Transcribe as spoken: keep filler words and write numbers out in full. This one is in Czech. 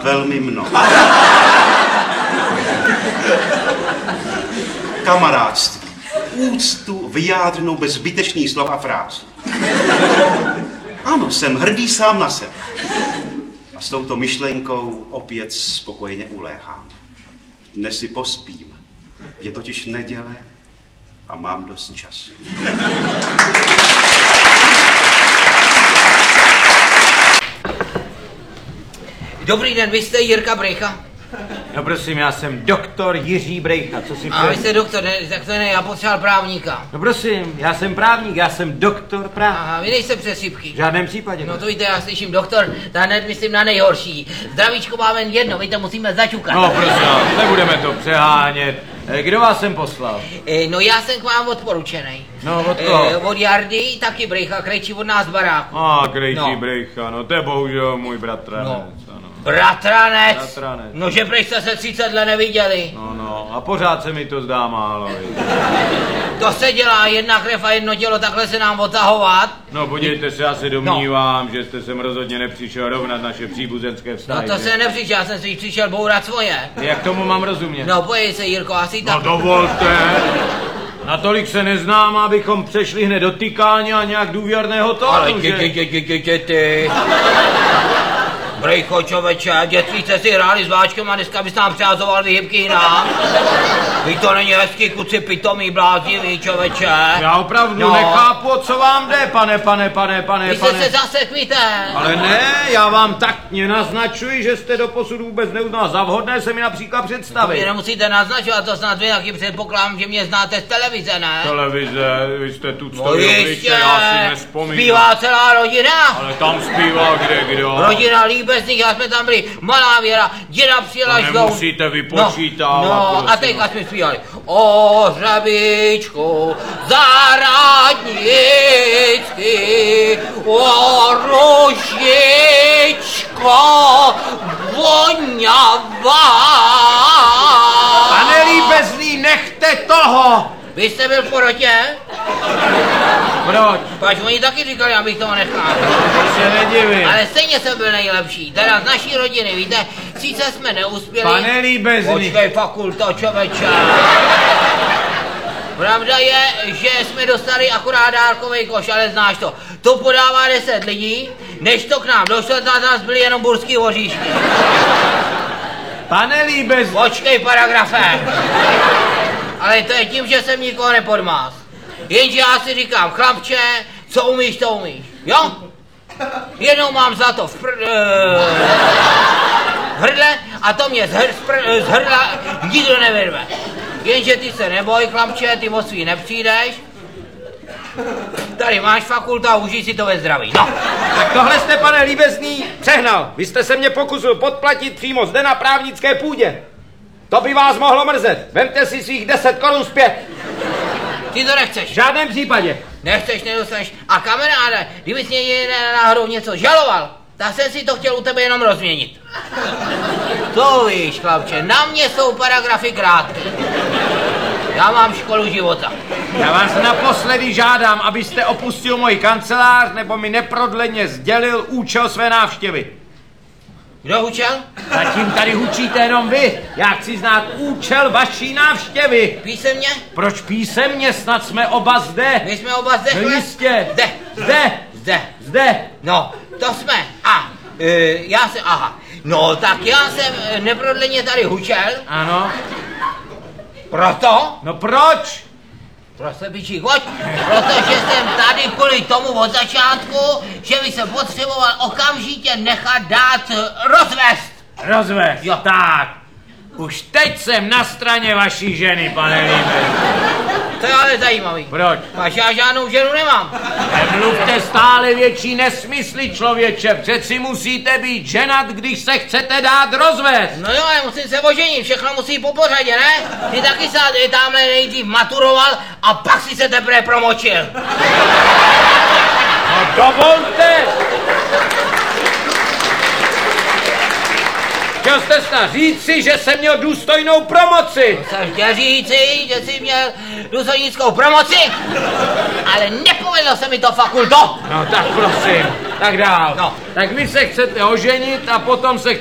velmi mnoho. Kamarádství. Úctu vyjádřenou bez zbytečných slov a fráz. Ano, jsem hrdý sám na sebe. A s touto myšlenkou opět spokojeně uléhám. Dnes si pospím. Je totiž neděle a mám dost času. Dobrý den, vy jste Jirka Brejcha? No prosím, já jsem doktor Jiří Brejcha, co si A vy jste doktor, ne, tak to ne, já potřeboval právníka. No prosím, já jsem právník, já jsem doktor práv. Aha, vy nejste přesýpky. V žádném případě. No to víte, já slyším doktor, ta hned myslím na nejhorší. Zdravíčko máme jen jedno, my to musíme začukat. No prosím, nebudeme to přehánět. Kdo vás sem poslal? E, no já jsem k vám odporučenej. No od koho? E, od Jardy, taky Brejcha, krejčí od nás baráku. A, krejčí No. Brejcha, no to je bohužel můj bratranec. No. Ano. Bratranec. Bratranec. No že prej jste se třicet let neviděli. No, no, a pořád se mi to zdá málo. To se dělá, jedna krev a jedno tělo, takhle se nám otahovat. No podívejte se, já se domnívám, no. že jste sem rozhodně nepřišel rovnat naše příbuzenské vztahy. No to se nepřišel, já jsem si přišel bourat svoje. Jak tomu mám rozumět? No pojď se, Jirko, asi tak. No dovolte. Natolik se neznám, abychom přešli hned do tykání a nějak důvěrného tónu, Ale že? tě, tě, tě, tě, tě, tě, ty. Brejcho, čověče, dětství jste si hráli s váčkem a dneska bys nám přázoval vyhybky jinam. Vy to není hezký, kuci pitomý, bláznivý, čověče. Já opravdu No. nechápu, o co vám jde, pane, pane, pane, pane, Vy pane. jste se zasekvíte. Ale ne, já vám taktně naznačuji, že jste doposud vůbec neuznal za vhodné se mi například Vy představit. nemusíte naznačovat, to snad vy taky předpokládám, že mě znáte z televize, ne? Televize, vy jste tu No stojí jistě, obliče, já si nespomínám. zpívá celá rodina. Ale tam zpívá kde, kdo? Rodina líbezných, já jsme tam byli, malá Věra, děda přijela To z domu. nemusíte vypočítávat, No, no a prosím. teďka jsme zpívali. O hřebíčku, zahradnicky, o ružičko, voňavá. Pane líbezný, nechte toho! Vy jste byl v porotě? Proč? Pač oni taky říkali, abych toho nechal. To se nedivím. Ale stejně jsem byl nejlepší, teda z naší rodiny, víte, sice jsme neuspěli. Pane líbezný. Počkej, fakulto, čověče. Pravda je, že jsme dostali akorát dárkový koš, ale znáš to. To podává deset lidí, než to k nám došlo, na nás byly jenom burský oříšky. Pane líbezný. Počkej, paragrafe. Ale to je tím, že jsem nikoho nepodmás. Jenže já si říkám, chlapče, co umíš, to umíš. Jo? Jednou mám za to v pr... Uh, hrdle a to mě z, hr, z, pr, z hrdla nikdo nevyrve. Jenže ty se neboj, chlapče, ty o svý nepřijdeš. Tady máš fakultu a užij si to ve zdraví. No. Tak tohle jste, pane líbezný, přehnal. Vy jste se mě pokusil podplatit přímo zde na právnické půdě. To by vás mohlo mrzet. Vemte si svých deset korun zpět. Ty to nechceš. V žádném případě. Nechceš, nedostaneš. A kamaráde, kdyby jsi mě náhodou něco žaloval, tak jsem si to chtěl u tebe jenom rozměnit. To víš, chlapče, na mě jsou paragrafy krátké. Já mám školu života. Já vás naposledy žádám, abyste opustil můj kancelář, nebo mi neprodleně sdělil účel své návštěvy. Kdo hučel? Zatím tady hučíte jenom vy. Já chci znát účel vaší návštěvy. Písemně? Proč písemně? Snad jsme oba zde. My jsme oba zde. No jistě. Zde. Zde. Zde. Zde. No, to jsme. A, e, já jsem, aha. No, tak já jsem e, neprodleně tady hučel. Ano. Proto? No proč? Prostě pičí, pojď, protože jsem tady kvůli tomu od začátku, že by se potřeboval okamžitě nechat dát rozvést. Rozvést. Jo. Tak. Už teď jsem na straně vaší ženy, pane Líbe. To je ale zajímavý. Proč? Až já žádnou ženu nemám. Nemluvte stále větší nesmysly, člověče. Přeci musíte být ženat, když se chcete dát rozvést. No jo, ale musím se oženit, všechno musí po pořadě, ne? Ty taky se tamhle nejdřív maturoval a pak si se teprve promočil. No dovolte! Chtěl jste snad říci, že jsem měl důstojnou promoci. Jsem chtěl říci, že jsi měl důstojnickou promoci, ale nepovedlo se mi to, fakulto. No tak prosím, tak dál. No. Tak vy se chcete oženit a potom se